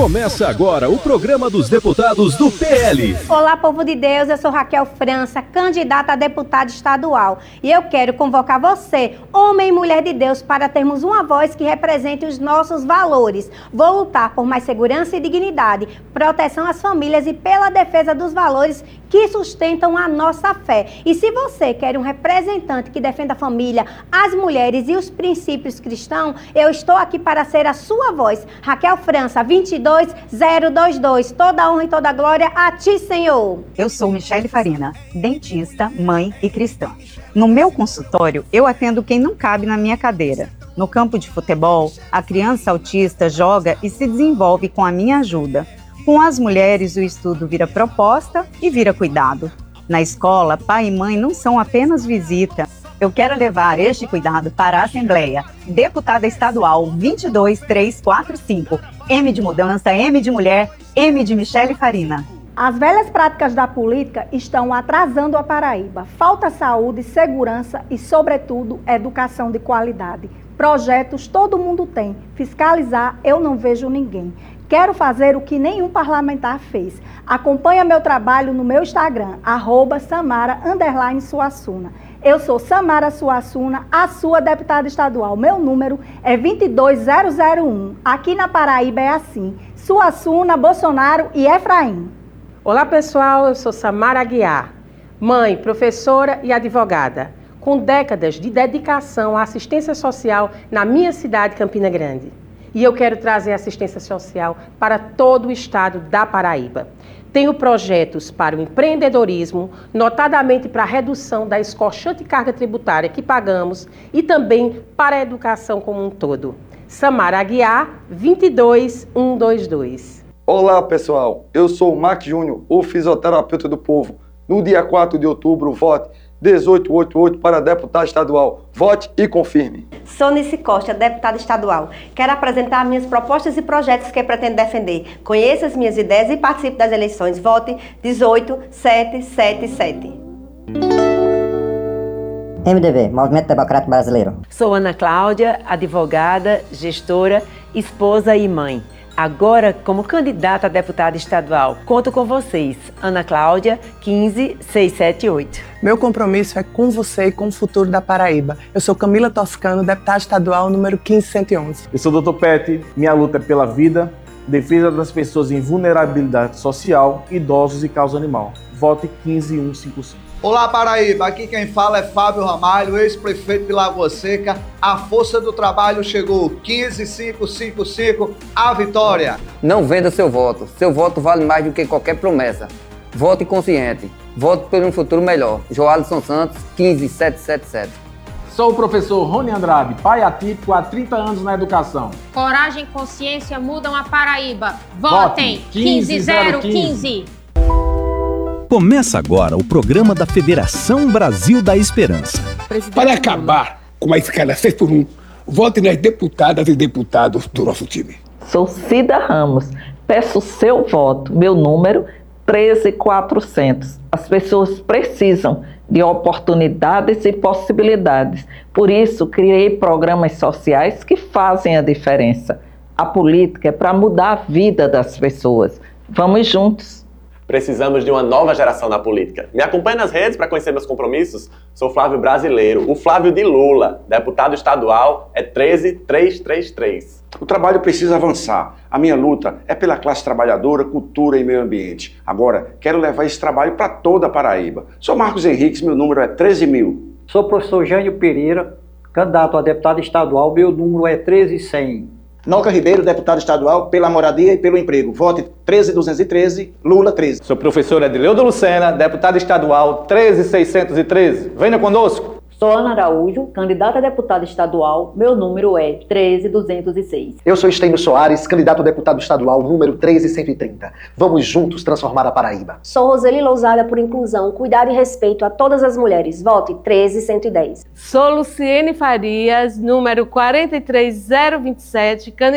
Começa agora o programa dos deputados do PL. Olá, povo de Deus, eu sou Raquel França, candidata a deputada estadual. E eu quero convocar você, homem e mulher de Deus, para termos uma voz que represente os nossos valores. Vou lutar por mais segurança e dignidade, proteção às famílias e pela defesa dos valores que sustentam a nossa fé. E se você quer um representante que defenda a família, as mulheres e os princípios cristãos, eu estou aqui para ser a sua voz. Raquel França, 22022. Toda honra e toda glória a ti, Senhor. Eu sou Michele Farina, dentista, mãe e cristã. No meu consultório, eu atendo quem não cabe na minha cadeira. No campo de futebol, a criança autista joga e se desenvolve com a minha ajuda. Com as mulheres, o estudo vira proposta e vira cuidado. Na escola, pai e mãe não são apenas visita. Eu quero levar este cuidado para a Assembleia. Deputada Estadual 22345. M de mudança, M de mulher, M de Michele Farina. As velhas práticas da política estão atrasando a Paraíba. Falta saúde, segurança e, sobretudo, educação de qualidade. Projetos todo mundo tem. Fiscalizar, eu não vejo ninguém. Quero fazer o que nenhum parlamentar fez. Acompanha meu trabalho no meu Instagram, @Samara_Suassuna. Eu sou Samara Suassuna, a sua deputada estadual. Meu número é 22001. Aqui na Paraíba é assim: Suassuna, Bolsonaro e Efraim. Olá pessoal, eu sou Samara Aguiar, mãe, professora e advogada, com décadas de dedicação à assistência social na minha cidade, Campina Grande. E eu quero trazer assistência social para todo o estado da Paraíba. Tenho projetos para o empreendedorismo, notadamente para a redução da escorchante carga tributária que pagamos e também para a educação como um todo. Samara Aguiar, 22122. Olá pessoal, eu sou o Max Júnior, o fisioterapeuta do povo. No dia 4 de outubro, vote 1888 para deputado estadual. Vote e confirme. Sou Nice Costa, deputada estadual. Quero apresentar minhas propostas e projetos que pretendo defender. Conheça as minhas ideias e participe das eleições. Vote 18777. MDB, Movimento Democrático Brasileiro. Sou Ana Cláudia, advogada, gestora, esposa e mãe. Agora, como candidata a deputada estadual, conto com vocês. Ana Cláudia, 15678. Meu compromisso é com você e com o futuro da Paraíba. Eu sou Camila Toscano, deputada estadual número 15111. Eu sou o Dr. Pet, minha luta é pela vida, defesa das pessoas em vulnerabilidade social, idosos e causa animal. Vote 15155. Olá Paraíba, aqui quem fala é Fábio Ramalho, ex-prefeito de Lagoa Seca. A força do trabalho chegou, 15555, a vitória. Não venda seu voto vale mais do que qualquer promessa. Vote consciente, vote por um futuro melhor. Joalisson Santos, 15777. Sou o professor Rony Andrade, pai atípico há 30 anos na educação. Coragem e consciência mudam a Paraíba. Votem 15015. Começa agora o programa da Federação Brasil da Esperança. Para acabar com a escala 6x1, vote nas deputadas e deputados do nosso time. Sou Cida Ramos, peço seu voto, meu número 13400. As pessoas precisam de oportunidades e possibilidades. Por isso, criei programas sociais que fazem a diferença. A política é para mudar a vida das pessoas. Vamos juntos. Precisamos de uma nova geração na política. Me acompanhe nas redes para conhecer meus compromissos. Sou Flávio Brasileiro, o Flávio de Lula. Deputado estadual é 13333. O trabalho precisa avançar. A minha luta é pela classe trabalhadora, cultura e meio ambiente. Agora, quero levar esse trabalho para toda a Paraíba. Sou Marcos Henriques, meu número é 13.000. Sou o professor Jânio Pereira, candidato a deputado estadual, meu número é 13100. Noca Ribeiro, deputado estadual, pela moradia e pelo emprego. Vote 13213, Lula 13. Sou professor Edileudo Lucena, deputado estadual 13613. Venha conosco. Sou Ana Araújo, candidata a deputada estadual, meu número é 13206. Eu sou Estênio Soares, candidato a deputado estadual, número 13130. Vamos juntos transformar a Paraíba. Sou Roseli Lousada, por inclusão, cuidado e respeito a todas as mulheres. Vote 13110. Sou Luciene Farias, número 43027,